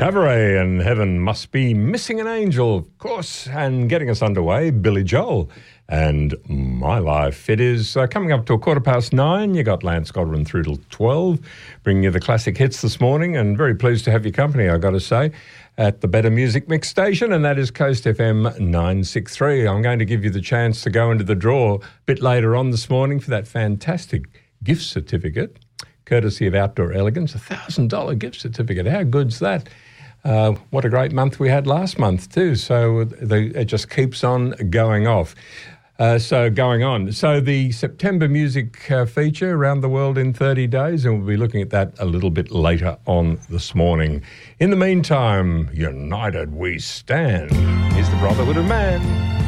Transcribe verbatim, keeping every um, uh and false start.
Cabaret and Heaven Must Be Missing an Angel, of course, and getting us underway, Billy Joel and My Life. It is uh, coming up to a quarter past nine. You got Lance Godwin through till twelve, bringing you the classic hits this morning, and very pleased to have your company, I got to say, at the Better Music Mix station, and that is Coast F M nine sixty-three. I'm going to give you the chance to go into the draw a bit later on this morning for that fantastic gift certificate, courtesy of Outdoor Elegance, a one thousand dollars gift certificate. How good's that? Uh, what a great month we had last month too. So the, it just keeps on going off. Uh, so going on. So the September music uh, feature, Around the World in thirty days, and we'll be looking at that a little bit later on this morning. In the meantime, United We Stand. Here's the Brotherhood of Man.